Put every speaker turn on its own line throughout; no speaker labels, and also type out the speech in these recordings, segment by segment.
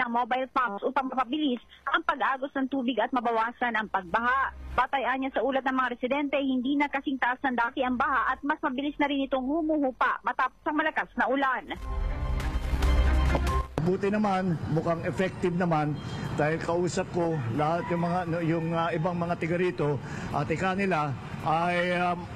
mobile pumps upang mapabilis ang pag-agos ng tubig at mabawasan ang pagbaha. Batay niya sa ulat ng mga residente, hindi na kasing taas ng dati ang baha at mas mabilis na rin itong humuhupa matapos ang malakas na ulan.
Buti naman, mukhang effective naman dahil kausap ko lahat yung ibang mga tiga rito at ika nila ay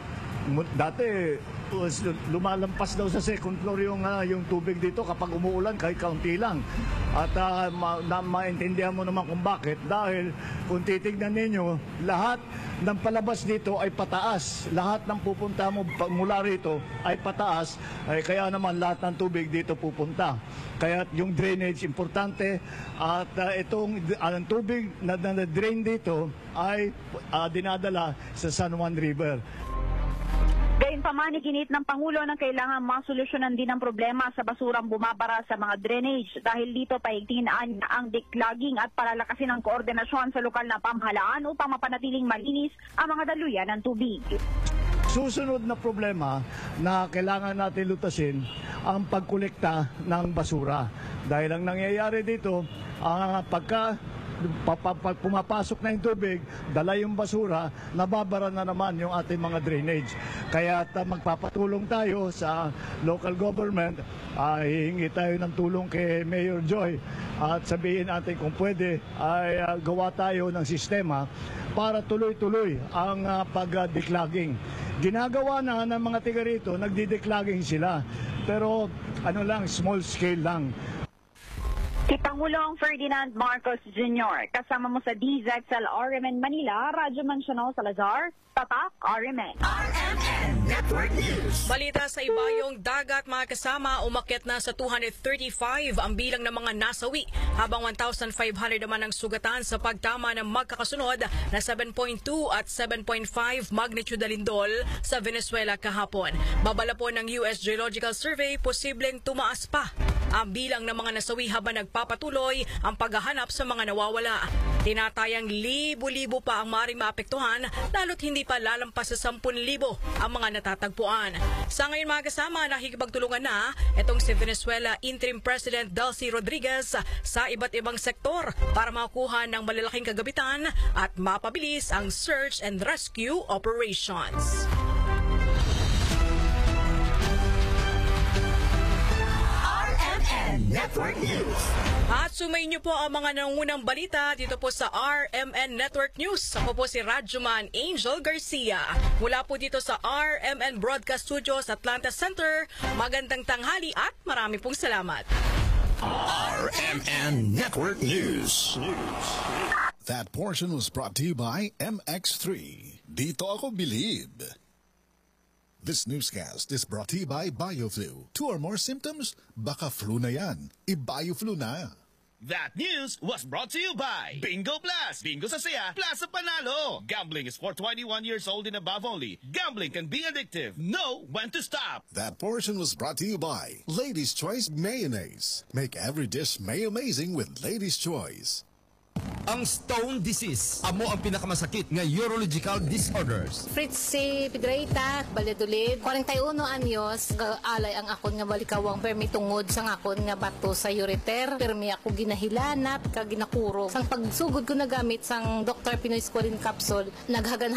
dati lumalampas daw sa second floor yung tubig dito kapag umuulan kahit kaunti lang. At maintindihan mo naman kung bakit dahil kung titignan ninyo, lahat ng palabas dito ay pataas. Lahat ng pupunta mo mula rito ay pataas, kaya naman lahat ng tubig dito pupunta. Kaya yung drainage importante at itong tubig na drain dito ay dinadala sa San Juan River.
Gayunpaman, iginit ng Pangulo ng kailangan masolusyonan din ang problema sa basurang bumabara sa mga drainage. Dahil dito paigtingin ang declogging at palalakasin ang koordinasyon sa lokal na pamahalaan upang mapanatiling malinis ang mga daluyan ng tubig.
Susunod na problema na kailangan natin lutasin ang pagkolekta ng basura. Dahil ang nangyayari dito, pagka pumapasok na yung tubig, dala yung basura, nababara na naman yung ating mga drainage. Kaya magpapatulong tayo sa local government, hihingi tayo ng tulong kay Mayor Joy at sabihin natin kung pwede ay gawa tayo ng sistema para tuloy-tuloy ang pag-declogging. Ginagawa na ng mga tiga rito, nagdi-declogging sila. Pero small scale lang.
Si Pangulong Ferdinand Marcos Jr. kasama mo sa DZXL RMN Manila, Radyo Mansional Salazar, Tatak RMN.
RMN Network News.
Balita sa ibayong dagat, mga kasama, umakyat na sa 235 ang bilang ng mga nasawi, habang 1,500 naman ang sugatan sa pagtama ng magkakasunod na 7.2 at 7.5 magnitude na lindol sa Venezuela kahapon. Babala po ng US Geological Survey, posibleng tumaas pa ang bilang ng mga nasawi habang nagpapatuloy ang paghahanap sa mga nawawala. Tinatayang libo-libo pa ang maaaring maapektuhan, lalo't hindi pa lalampas sa 10,000 ang mga natatagpuan. Sa ngayon, mga kasama, nakikipagtulungan na itong si Venezuela Interim President Delcy Rodriguez sa iba't ibang sektor para makuha ng malalaking kagabitan at mapabilis ang search and rescue operations.
Network News.
At sumayin niyo po ang mga nangungunang balita dito po sa RMN Network News. Ako po si Radyoman Angel Garcia. Mula po dito sa RMN Broadcast Studios, Atlanta Center. Magandang tanghali at marami pong salamat.
RMN Network News.
That portion was brought to you by MX3. Dito ako bilib. This newscast is brought to you by BioFlu. 2 or more symptoms? Baka flu na yan. I-BioFlu na.
That news was brought to you by Bingo Plus. Bingo sa saya, plus sa panalo. Gambling is for 21 years old and above only. Gambling can be addictive. Know when to stop.
That portion was brought to you by Ladies' Choice Mayonnaise. Make every dish may-amazing with Ladies' Choice.
Ang stone disease, amo ang pinakamasakit nga urological disorders.
Fritzy Pidraita, Valladolid, 41 anyos, alay ang akon nga balikawang permi tungod sang akon nga bato sa ureter, permi ako ginahilanat, ka ginakurog. Sang pagsugod ko nagamit sang Dr. Pinoy Squalene capsule, naghagan